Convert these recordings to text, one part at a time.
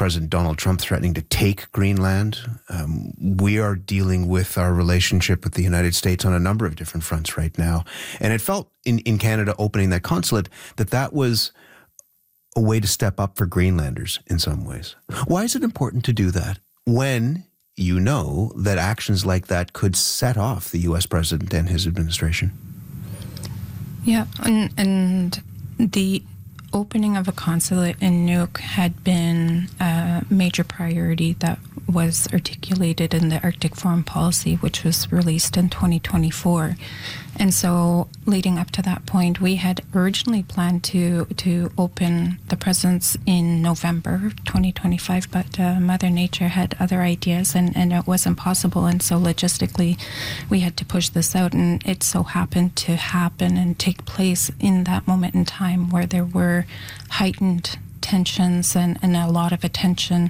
President Donald Trump threatening to take Greenland. We are dealing with our relationship with the United States on a number of different fronts right now. And it felt in Canada opening that consulate that was a way to step up for Greenlanders in some ways. Why is it important to do that when you know that actions like that could set off the U.S. president and his administration? Yeah, and the opening of a consulate in Nuuk had been a major priority that was articulated in the Arctic Foreign Policy, which was released in 2024. And so leading up to that point, we had originally planned to open the presence in November 2025, but Mother Nature had other ideas and it wasn't possible. And so logistically, we had to push this out. And it so happened to happen and take place in that moment in time where there were heightened tensions and a lot of attention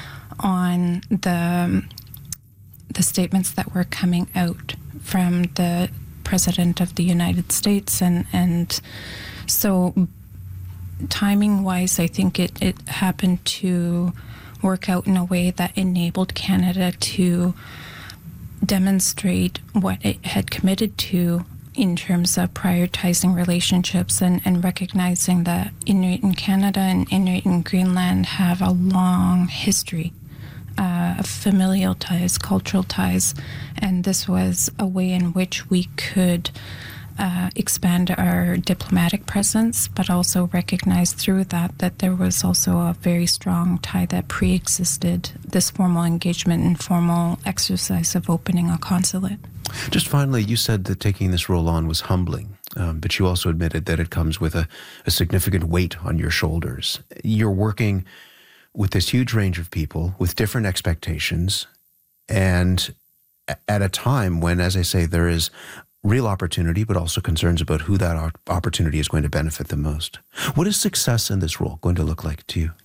on the statements that were coming out from the President of the United States. And so timing-wise, I think it happened to work out in a way that enabled Canada to demonstrate what it had committed to in terms of prioritizing relationships and recognizing that Inuit in Canada and Inuit in Greenland have a long history of familial ties, cultural ties, and this was a way in which we could expand our diplomatic presence, but also recognize through that there was also a very strong tie that pre-existed this formal engagement and formal exercise of opening a consulate. Just finally, you said that taking this role on was humbling, but you also admitted that it comes with a significant weight on your shoulders. You're working with this huge range of people with different expectations, and at a time when, as I say, there is real opportunity, but also concerns about who that opportunity is going to benefit the most. What is success in this role going to look like to you?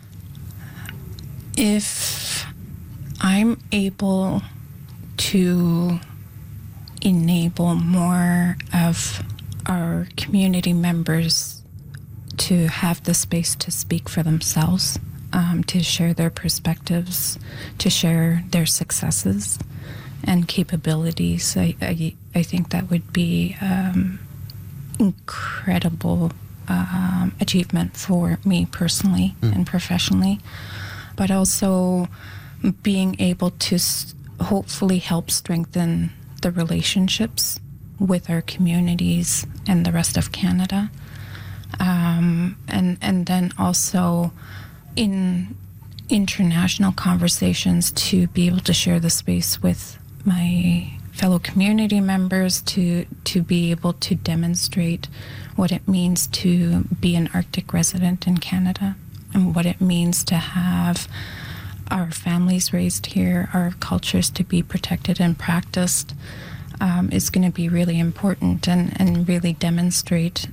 If I'm able to enable more of our community members to have the space to speak for themselves, to share their perspectives, to share their successes and capabilities, I think that would be incredible achievement for me personally and professionally, but also being able to hopefully help strengthen the relationships with our communities and the rest of Canada. And then also in international conversations to be able to share the space with my fellow community members to be able to demonstrate what it means to be an Arctic resident in Canada and what it means to have our families raised here, our cultures to be protected and practiced, is going to be really important and really demonstrate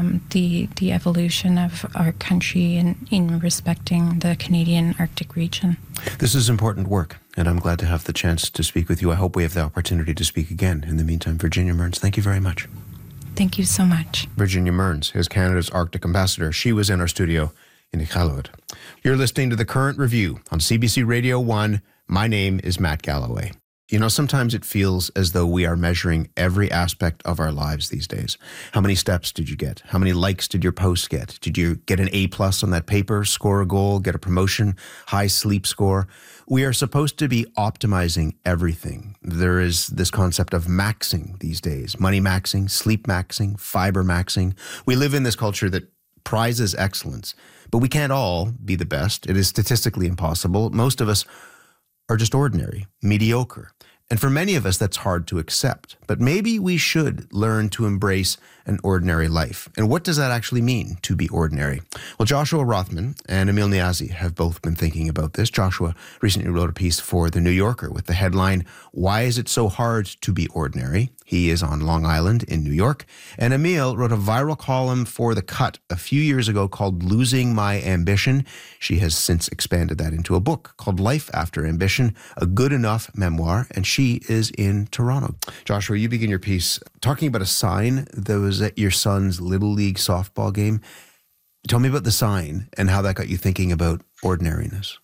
the evolution of our country in respecting the Canadian Arctic region. This is important work, and I'm glad to have the chance to speak with you. I hope we have the opportunity to speak again. In the meantime, Virginia Mearns, thank you very much. Thank you so much. Virginia Mearns is Canada's Arctic ambassador. She was in our studio in Iqaluit. You're listening to The Current Review on CBC Radio 1. My name is Matt Galloway. You know, sometimes it feels as though we are measuring every aspect of our lives these days. How many steps did you get? How many likes did your post get? Did you get an A+ on that paper, score a goal, get a promotion, high sleep score? We are supposed to be optimizing everything. There is this concept of maxing these days. Money maxing, sleep maxing, fiber maxing. We live in this culture that prizes excellence, but we can't all be the best. It is statistically impossible. Most of us are just ordinary, mediocre. And for many of us, that's hard to accept. But maybe we should learn to embrace an ordinary life. And what does that actually mean, to be ordinary? Well, Joshua Rothman and Emil Niazi have both been thinking about this. Joshua recently wrote a piece for The New Yorker with the headline, "Why is it so hard to be ordinary?" He is on Long Island in New York. And Emil wrote a viral column for The Cut a few years ago called Losing My Ambition. She has since expanded that into a book called Life After Ambition, a good enough memoir, and she is in Toronto. Joshua, you begin your piece talking about a sign that was at your son's Little League softball game. Tell me about the sign and how that got you thinking about ordinariness.